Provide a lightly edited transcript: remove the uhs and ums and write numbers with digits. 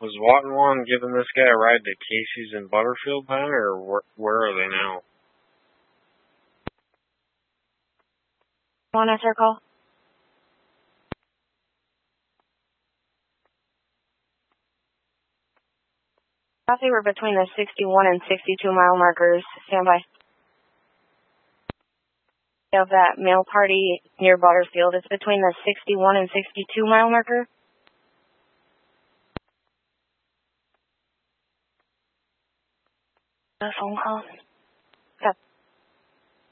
Was Watton One giving this guy a ride to Casey's in Butterfield, man, or where are they now? Want to circle? They were between the 61 and 62 mile markers. Stand by. Of that mail party near Butterfield, it's between the 61 and 62 mile marker. A phone call.